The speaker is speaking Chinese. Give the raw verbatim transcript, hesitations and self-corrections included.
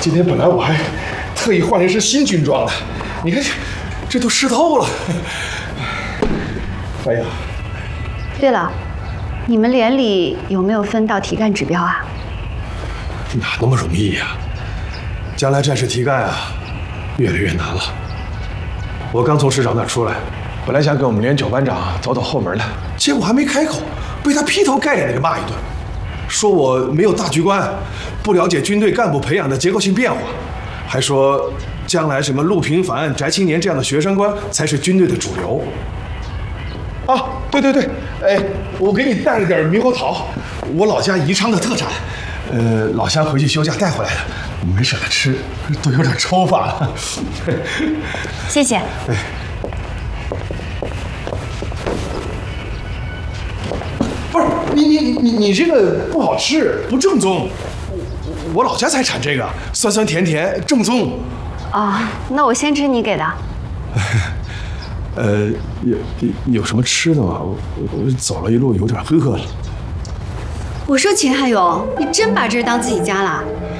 今天本来我还特意换了一身新军装的，你看这这都湿透了。哎呀， 对了，你们连里有没有分到题干指标啊？ 哪那么容易呀？将来战士题干啊，越来越难了。我刚从市长那儿出来，本来想给我们连九班长走走后门的，结果还没开口，被他劈头盖脸的给骂一顿，说我没有大局观，不了解军队干部培养的结构性变化，还说将来什么陆平凡、翟青年这样的学生官才是军队的主流。啊，对对对，哎，我给你带了点猕猴桃，我老家宜昌的特产，呃，老乡回去休假带回来的，没舍得吃，都有点抽法了。 谢谢。 哎，不是你你你你这个不好吃，不正宗。我我老家才产这个，酸酸甜甜，正宗。 啊，那我先吃你给的。 呃，有有什么吃的吗？我我走了一路，有点饿了。 我说秦汉勇，你真把这儿当自己家了？